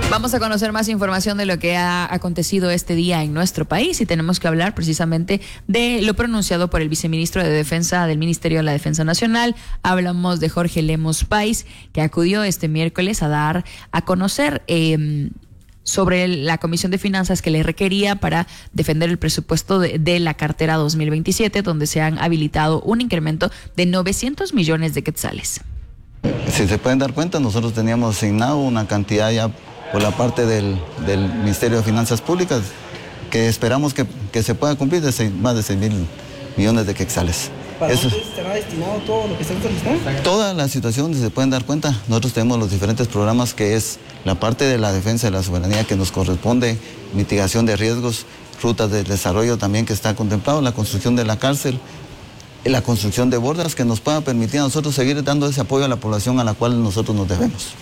Vamos a conocer más información de lo que ha acontecido este día en nuestro país y tenemos que hablar precisamente de lo pronunciado por el viceministro de Defensa del Ministerio de la Defensa Nacional. Hablamos de Jorge Lemos Pais, que acudió este miércoles a dar a conocer sobre la Comisión de Finanzas que le requería para defender el presupuesto de la cartera 2027, donde se han habilitado un incremento de 900 millones de quetzales. Si se pueden dar cuenta, nosotros teníamos asignado una cantidad ya por la parte del Ministerio de Finanzas Públicas que esperamos que se pueda cumplir de más de 6.000 millones de quetzales. ¿Para ustedes estará destinado todo lo que están solicitando? Toda la situación, si se pueden dar cuenta, nosotros tenemos los diferentes programas que es la parte de la defensa de la soberanía que nos corresponde, mitigación de riesgos, rutas de desarrollo también que está contemplado, la construcción de la cárcel, la construcción de bordas que nos pueda permitir a nosotros seguir dando ese apoyo a la población a la cual nosotros nos debemos.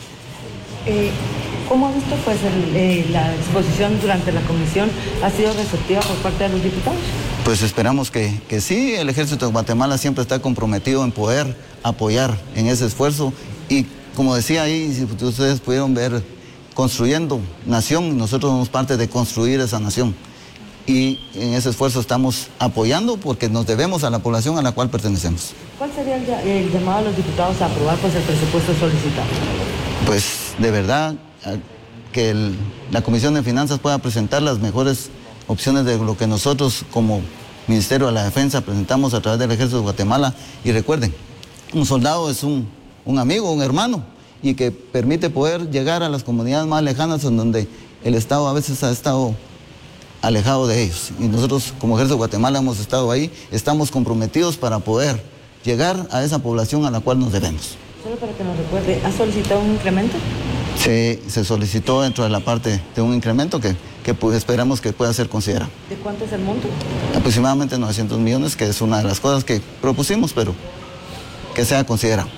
¿Cómo ha visto pues la exposición durante la comisión? ¿Ha sido receptiva por parte de los diputados? Pues esperamos que sí. El Ejército de Guatemala siempre está comprometido en poder apoyar en ese esfuerzo y como decía ahí, si ustedes pudieron ver, construyendo nación, nosotros somos parte de construir esa nación y en ese esfuerzo estamos apoyando porque nos debemos a la población a la cual pertenecemos. ¿Cuál sería el llamado a los diputados a aprobar pues el presupuesto solicitado? Pues de verdad que la Comisión de Finanzas pueda presentar las mejores opciones de lo que nosotros como Ministerio de la Defensa presentamos a través del Ejército de Guatemala. Y recuerden, un soldado es un amigo, un hermano, y que permite poder llegar a las comunidades más lejanas en donde el Estado a veces ha estado alejado de ellos. Y nosotros como Ejército de Guatemala hemos estado ahí, estamos comprometidos para poder llegar a esa población a la cual nos debemos. Solo para que nos recuerde, ¿ha solicitado un incremento? Se solicitó dentro de la parte de un incremento que pues, esperamos que pueda ser considerado. ¿De cuánto es el monto? Aproximadamente 900 millones, que es una de las cosas que propusimos, pero que sea considerado.